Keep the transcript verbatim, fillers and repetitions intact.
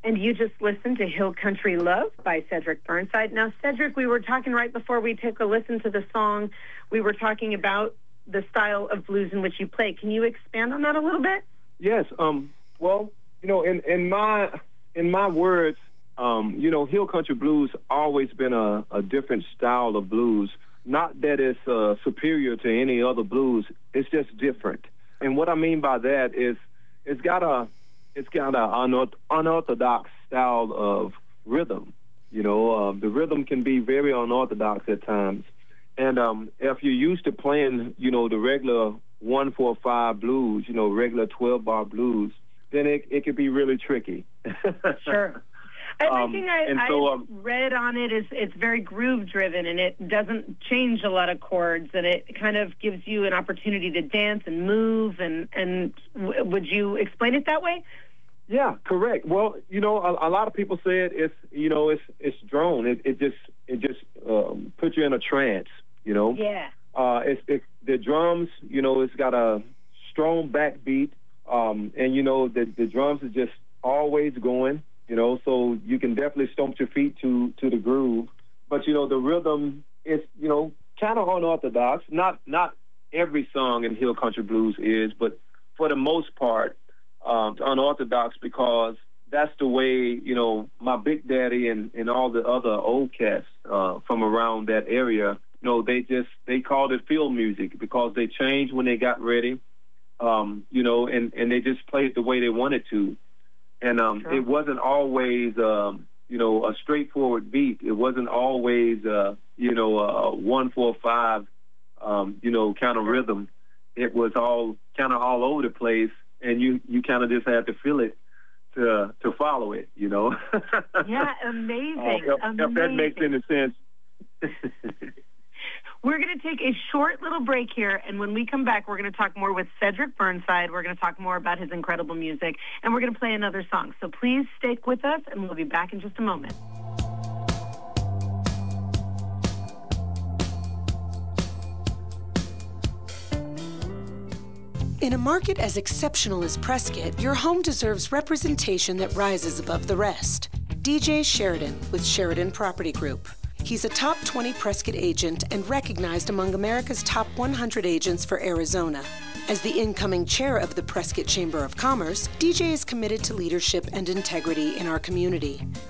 And you just listened to Hill Country Love by Cedric Burnside. Now, Cedric, we were talking right before we took a listen to the song, we were talking about the style of blues in which you play. Can you expand on that a little bit? Yes. Um, well, you know, in, in my in my words, um, you know, Hill Country Blues always been a, a different style of blues. Not that it's uh, superior to any other blues. It's just different. And what I mean by that is it's got a It's got an unorthodox style of rhythm. You know, uh, the rhythm can be very unorthodox at times. And um, if you're used to playing, you know, the regular one, four, five blues, you know, regular twelve-bar blues, then it, it can be really tricky. Sure. And um, one thing I, and I so, um, read on it is it's very groove-driven, and it doesn't change a lot of chords, and it kind of gives you an opportunity to dance and move. And, and w- would you explain it that way? Yeah, correct. Well, you know, a, a lot of people said it's, you know, it's it's drone. It, it just it just um, puts you in a trance. You know. Yeah. Uh, it's it, the drums. You know, it's got a strong backbeat, um, and you know the the drums are just always going. You know, so you can definitely stomp your feet to to the groove. But you know, the rhythm is, you know, kind of unorthodox. Not not every song in Hill Country Blues is, but for the most part. Um, unorthodox because that's the way, you know, my Big Daddy and, and all the other old cats uh, from around that area, you know, they just, they called it field music because they changed when they got ready, um, you know, and, and they just played the way they wanted to. And um, sure. It wasn't always, um, you know, a straightforward beat. It wasn't always, uh, you know, a one, four, five, um, you know, kind of rhythm. It was all kind of all over the place. And you, you kind of just had to feel it to to follow it, you know. Yeah, amazing. Uh, if, amazing. if that makes any sense. We're going to take a short little break here, and when we come back, we're going to talk more with Cedric Burnside. We're going to talk more about his incredible music, and we're going to play another song. So please stick with us, and we'll be back in just a moment. In a market as exceptional as Prescott, your home deserves representation that rises above the rest. D J Sheridan with Sheridan Property Group. He's a top twenty Prescott agent and recognized among America's top one hundred agents for Arizona. As the incoming chair of the Prescott Chamber of Commerce, D J is committed to leadership and integrity in our community.